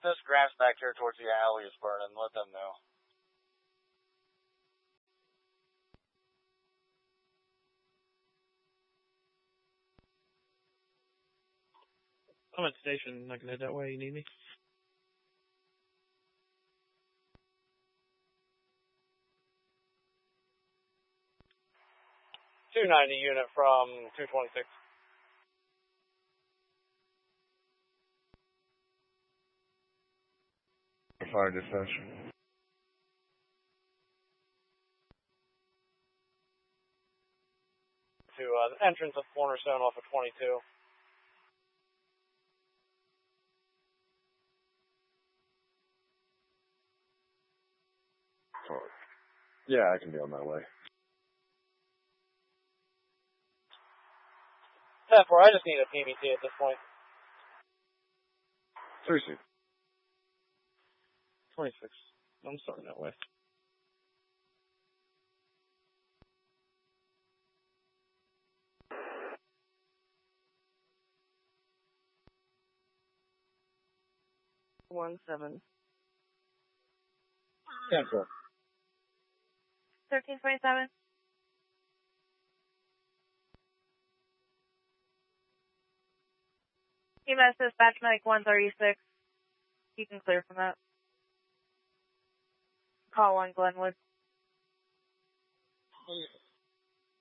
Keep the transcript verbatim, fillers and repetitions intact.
this grass back here towards the alley is burning. Let them know. I'm at the station. I can head that way. You need me? two ninety unit from two twenty-six. Fire dispatch. To uh, the entrance of Cornerstone off of twenty-two. Oh. Yeah, I can be on my way. ten four, I just need a P B T at this point. Three seat. twenty-six. I'm starting that way. One seven. ten four. Thirteen twenty-seven. E M S dispatch medic one thirty-six. You can clear from that. Call one Glenwood. Okay.